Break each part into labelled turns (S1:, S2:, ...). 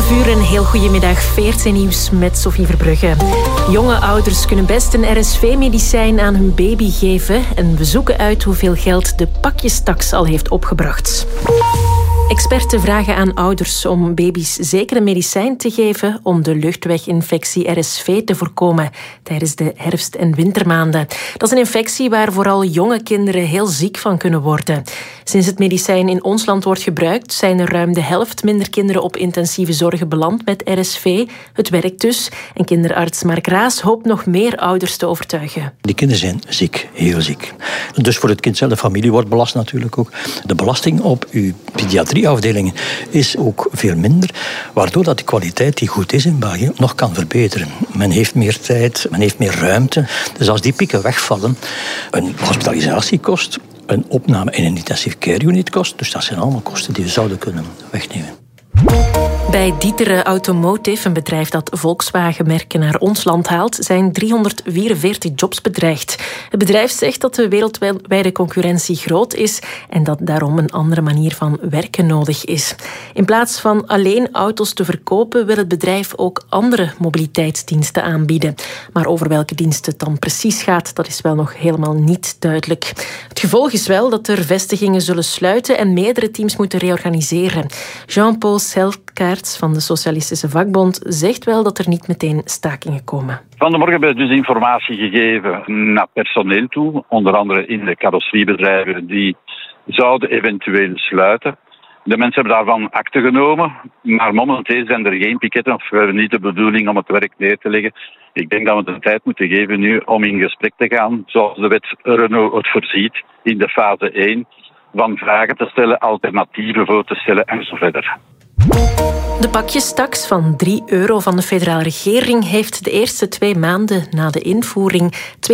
S1: 11:00, een heel goedemiddag. VRT Nieuws met Sophie Verbrugge. Jonge ouders kunnen best een RSV-medicijn aan hun baby geven. En we zoeken uit hoeveel geld de pakjestaks al heeft opgebracht. Experten vragen aan ouders om baby's zeker een medicijn te geven om de luchtweginfectie RSV te voorkomen tijdens de herfst- en wintermaanden. Dat is een infectie waar vooral jonge kinderen heel ziek van kunnen worden. Sinds het medicijn in ons land wordt gebruikt, zijn er ruim de helft minder kinderen op intensieve zorgen beland met RSV. Het werkt dus. En kinderarts Mark Raas hoopt nog meer ouders te overtuigen.
S2: Die kinderen zijn ziek, heel ziek. Dus voor het kind zelf, de familie wordt belast natuurlijk ook. De belasting op uw pediatrieafdelingen is ook veel minder, waardoor dat de kwaliteit die goed is in België nog kan verbeteren. Men heeft meer tijd, men heeft meer ruimte. Dus als die pieken wegvallen, een hospitalisatie kost, een opname in een intensive care unit kost. Dus dat zijn allemaal kosten die we zouden kunnen wegnemen.
S1: Bij D'Ieteren Automotive, een bedrijf dat Volkswagen-merken naar ons land haalt, zijn 344 jobs bedreigd. Het bedrijf zegt dat de wereldwijde concurrentie groot is en dat daarom een andere manier van werken nodig is. In plaats van alleen auto's te verkopen, wil het bedrijf ook andere mobiliteitsdiensten aanbieden. Maar over welke diensten het dan precies gaat, dat is wel nog helemaal niet duidelijk. Het gevolg is wel dat er vestigingen zullen sluiten en meerdere teams moeten reorganiseren. Jean-Paul Selkaerts van de Socialistische Vakbond zegt wel dat er niet meteen stakingen komen.
S3: Van de morgen hebben we dus informatie gegeven naar personeel toe, onder andere in de carrosseriebedrijven die zouden eventueel sluiten. De mensen hebben daarvan akte genomen, maar momenteel zijn er geen piketten of we hebben niet de bedoeling om het werk neer te leggen. Ik denk dat we de tijd moeten geven nu om in gesprek te gaan, zoals de wet Renault het voorziet in de fase 1, van vragen te stellen, alternatieven voor te stellen en zo verder.
S1: De pakjestaks van €3 van de federale regering heeft de eerste 2 maanden na de invoering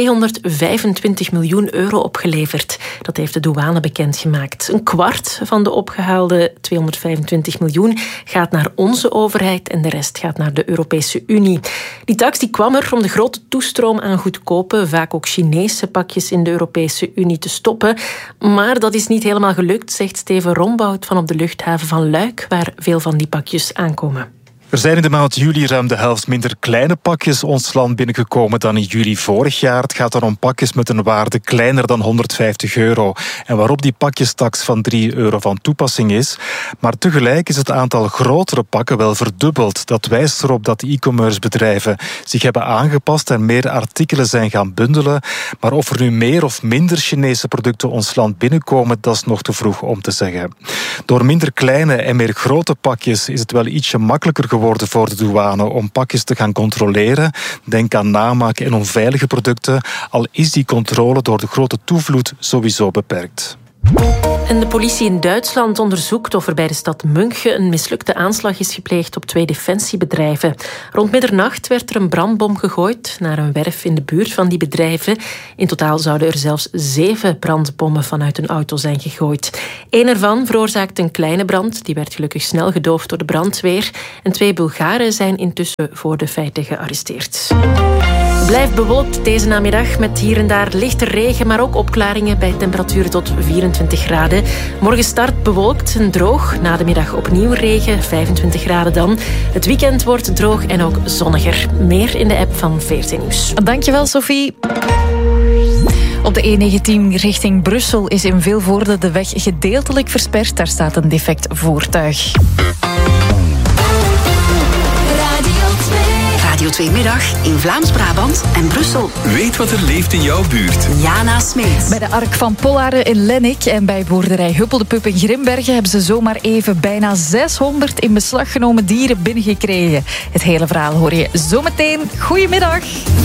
S1: €225 miljoen opgeleverd. Dat heeft de douane bekendgemaakt. Een kwart van de opgehaalde 225 miljoen gaat naar onze overheid en de rest gaat naar de Europese Unie. Die tax die kwam er om de grote toestroom aan goedkope, vaak ook Chinese pakjes in de Europese Unie te stoppen. Maar dat is niet helemaal gelukt, zegt Steven Rombout van op de luchthaven van Luik, waar veel van die pakjes aankomen.
S4: Er zijn in de maand juli ruim de helft minder kleine pakjes ons land binnengekomen dan in juli vorig jaar. Het gaat dan om pakjes met een waarde kleiner dan €150 en waarop die pakjestaks van €3 van toepassing is. Maar tegelijk is het aantal grotere pakken wel verdubbeld. Dat wijst erop dat de e-commerce bedrijven zich hebben aangepast en meer artikelen zijn gaan bundelen. Maar of er nu meer of minder Chinese producten ons land binnenkomen, dat is nog te vroeg om te zeggen. Door minder kleine en meer grote pakjes is het wel ietsje makkelijker geworden voor de douane om pakjes te gaan controleren. Denk aan namaak en onveilige producten, al is die controle door de grote toevloed sowieso beperkt.
S1: En de politie in Duitsland onderzoekt of er bij de stad München een mislukte aanslag is gepleegd op 2 defensiebedrijven. Rond middernacht werd er een brandbom gegooid naar een werf in de buurt van die bedrijven. In totaal zouden er zelfs 7 brandbommen vanuit een auto zijn gegooid. 1 ervan veroorzaakte een kleine brand. Die werd gelukkig snel gedoofd door de brandweer. En 2 Bulgaren zijn intussen voor de feiten gearresteerd. Blijft bewolkt deze namiddag met hier en daar lichte regen, maar ook opklaringen bij temperaturen tot 24 graden. Morgen start bewolkt en droog. Na de middag opnieuw regen, 25 graden dan. Het weekend wordt droog en ook zonniger. Meer in de app van VRT Nieuws.
S5: Dankjewel, Sophie. Op de E19 richting Brussel is in Vilvoorde de weg gedeeltelijk versperd. Daar staat een defect voertuig.
S6: Radio 2 Middag in Vlaams-Brabant en Brussel.
S7: Weet wat er leeft in jouw buurt.
S6: Jana Smeets.
S5: Bij de Ark van Pollaren in Lennik en bij boerderij Huppel de Pup in Grimbergen hebben ze zomaar even bijna 600 in beslag genomen dieren binnengekregen. Het hele verhaal hoor je zometeen. Goedemiddag.